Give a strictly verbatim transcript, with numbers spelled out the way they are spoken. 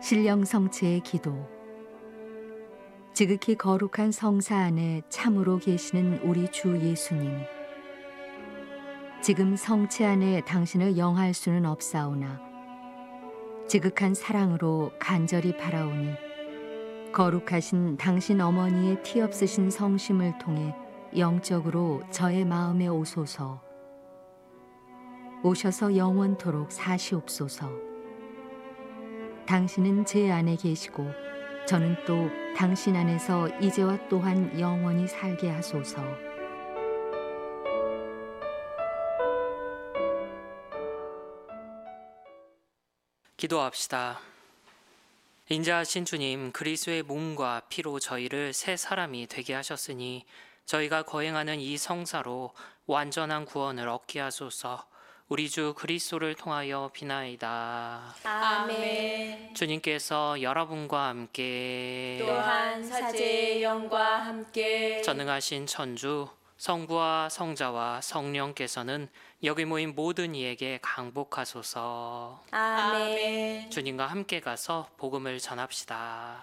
신령 성체의 기도. 지극히 거룩한 성사 안에 참으로 계시는 우리 주 예수님, 지금 성체 안에 당신을 영할 수는 없사오나 지극한 사랑으로 간절히 바라오니 거룩하신 당신 어머니의 티 없으신 성심을 통해 영적으로 저의 마음에 오소서. 오셔서 영원토록 사시옵소서. 당신은 제 안에 계시고 저는 또 당신 안에서 이제와 또한 영원히 살게 하소서. 기도합시다. 인자하신 주님, 그리스도의 몸과 피로 저희를 새 사람이 되게 하셨으니 저희가 거행하는 이 성사로 완전한 구원을 얻게 하소서. 우리 주 그리스도를 통하여 비나이다. 아멘. 주님께서 여러분과 함께 또한 사제의 영과 함께 전능하신 천주 성부와 성자와 성령께서는 여기 모인 모든 이에게 강복하소서. 아멘. 주님과 함께 가서 복음을 전합시다.